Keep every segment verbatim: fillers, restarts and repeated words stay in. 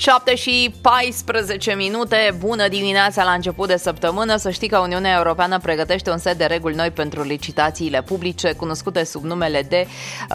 șapte și paisprezece minute, bună dimineața la început de săptămână. Să știi că Uniunea Europeană pregătește un set de reguli noi pentru licitațiile publice, cunoscute sub numele de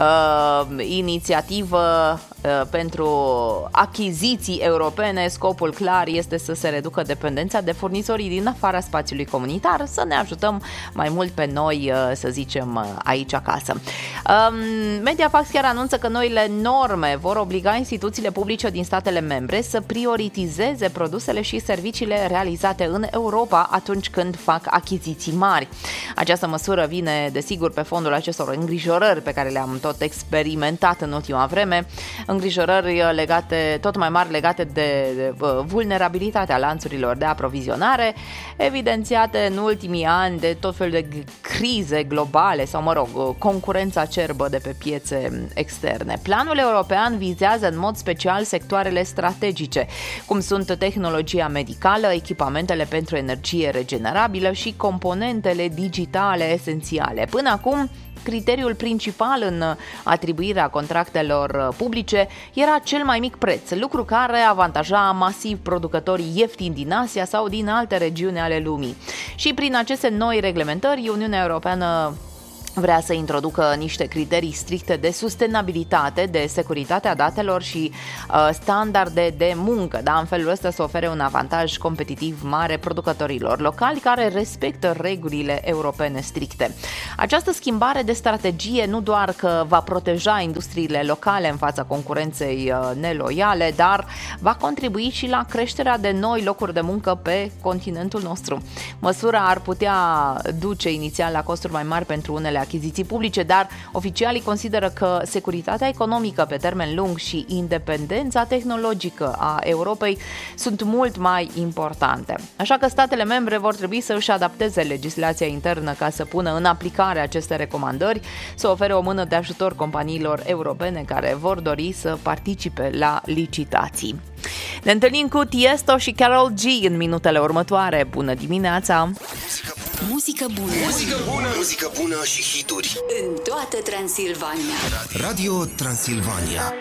uh, inițiativă uh, pentru achiziții europene. Scopul clar este să se reducă dependența de furnizorii din afara spațiului comunitar, să ne ajutăm mai mult pe noi, uh, să zicem, aici acasă. Uh, Mediafax chiar anunță că noile norme vor obliga instituțiile publice din statele membre să prioritizeze produsele și serviciile realizate în Europa atunci când fac achiziții mari. Această măsură vine, desigur, pe fondul acestor îngrijorări pe care le-am tot experimentat în ultima vreme, îngrijorări legate, tot mai mari legate de vulnerabilitatea lanțurilor de aprovizionare, evidențiate în ultimii ani de tot felul de crize globale sau, mă rog, concurența acerbă de pe piețe externe. Planul european vizează în mod special sectoarele strategice, cum sunt tehnologia medicală, echipamentele pentru energie regenerabilă și componentele digitale esențiale. Până acum, criteriul principal în atribuirea contractelor publice era cel mai mic preț, lucru care avantaja masiv producătorii ieftini din Asia sau din alte regiuni ale lumii. Și prin aceste noi reglementări, Uniunea Europeană vrea să introducă niște criterii stricte de sustenabilitate, de securitatea datelor și uh, standarde de muncă. Da? În felul ăsta să ofere un avantaj competitiv mare producătorilor locali care respectă regulile europene stricte. Această schimbare de strategie nu doar că va proteja industriile locale în fața concurenței uh, neloiale, dar va contribui și la creșterea de noi locuri de muncă pe continentul nostru. Măsura ar putea duce inițial la costuri mai mari pentru unele achiziții publice, dar oficialii consideră că securitatea economică pe termen lung și independența tehnologică a Europei sunt mult mai importante. Așa că statele membre vor trebui să își adapteze legislația internă ca să pună în aplicare aceste recomandări, să ofere o mână de ajutor companiilor europene care vor dori să participe la licitații. Ne întâlnim cu Tiesto și Karol G în minutele următoare. Bună dimineața! Muzică bună. Muzică bună. Muzică bună și hituri în toată Transilvania. Radio Transilvania.